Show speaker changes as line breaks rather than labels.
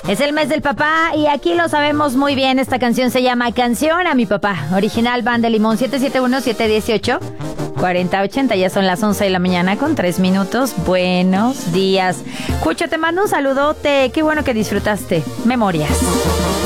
Es el mes del papá y aquí lo sabemos muy bien. Esta canción se llama Canción a mi papá. Original Banda Limón 771-718-4080. Ya son las 11 de la mañana con 3 minutos. Buenos días. Cucho, te mando un saludote. Qué bueno que disfrutaste. Memorias.